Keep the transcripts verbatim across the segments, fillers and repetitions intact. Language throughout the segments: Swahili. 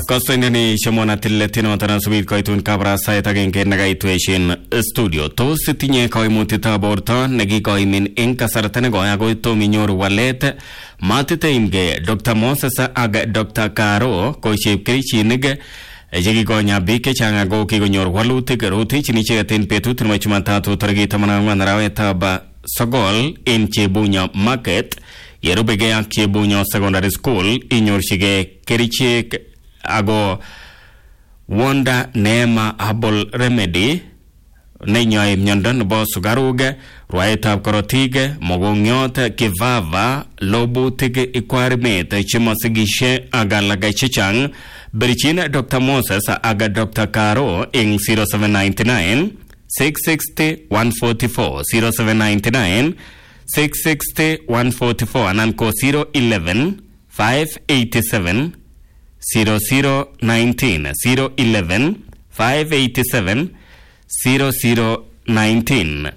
Kostendeni shomona tilletino tana subit koitun kabra sayta genke nagaituation studio. To sitinye koimutita borto negi koimin in kasartane goya goito minyor walet matite imge Doctor Moses ag Doctor Karo koiship kirichinig ejegi gonya bike changa go kigonyor walutik ruti chinichegatin petut numachumantatu targi tamanangwan raweta ba Sogol in Chebunya Market yerubege ak Chebunya Secondary School inyorshige kerichek ago Wanda Neema Herbal Remedy nenyoy mnyondan bo sugaruge ruaitab korotige mogongyot kivava lobutige ikwarmet chimasigishe agalaga chichang berichina Doctor Moses aga Doctor Karo in zero seven nine nine six six zero one four four zero seven nine nine six six zero one four four ananko zero eleven five eight seven zero zero nineteen zero eleven five eight seven zero zero nineteen.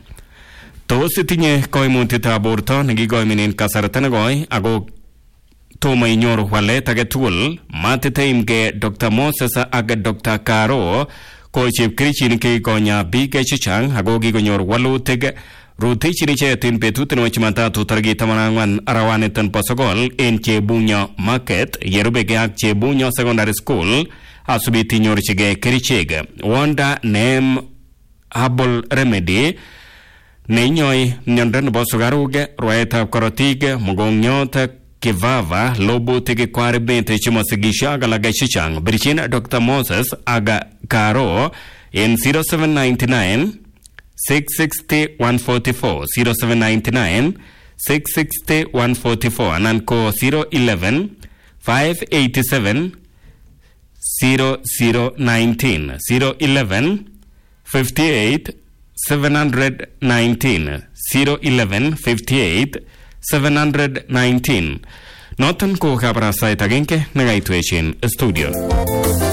To sitinye koimutita borto negigoiminin kasartana goy ago toma inyor walet agetul matite imge Doctor Moses aga Doctor Karo kochip krichin ke gonya bige chichang ago gigonyor walutig ruti chinichetin petuten wachimantatu targi tamanangwan arawanetan posogol in Chebunya Market yerubege ak Chebunya Secondary School asubiti nyorchige kerichege Wanda Neema Herbal Remedy nenyoy mnyondan bosugaruge ruaitab korotige mogongyot kivava lobutige kwaribente chimasigisha agalaga chichang berichina Doctor Moses aga Karo in zero seven nine nine six six zero one four four zero seven nine nine six six zero one four four ananko zero eleven five eight seven zero zero nineteen zero eleven fifty-eight seven nineteen zero eleven fifty-eight seven nineteen. Notan ko kabra saita genke nagaituation studio.